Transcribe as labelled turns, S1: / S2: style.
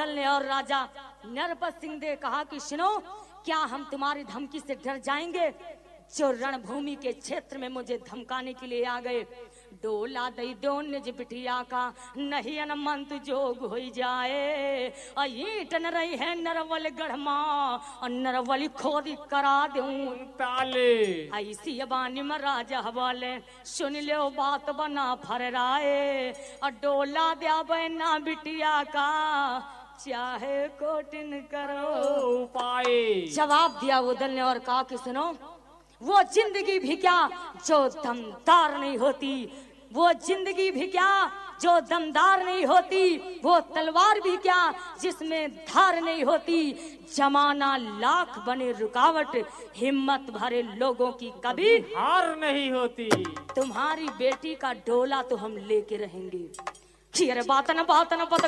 S1: उदल ने और राजा नरपत सिंह ने कहा कि सुनो, क्या हम तुम्हारी धमकी से डर जाएंगे? जो रणभूमि के क्षेत्र में मुझे धमकाने के लिए आ गए, डोला दई दो निज बिटिया का, नहीं अनमंत जोग हो जाए। ईट न रही है नरवल गढ़मा, और नरवली खोदी करा दूं
S2: ताले।
S1: ऐसी बानी में राजा हवाले, सुन लो बात बना फरराए। और डोला दिया बहना बिटिया का, चाहे कोटिन करो
S2: पाए।
S1: जवाब दिया उदल ने और कहा कि सुनो, वो जिंदगी भी क्या जो दमदार नहीं होती, वो जिंदगी भी क्या जो दमदार नहीं होती, वो तलवार भी क्या जिसमें धार नहीं होती। जमाना लाख बने रुकावट, हिम्मत भरे लोगों की कभी
S2: हार नहीं होती।
S1: तुम्हारी बेटी का डोला तो हम लेके रहेंगे। खीर बातन बातन पत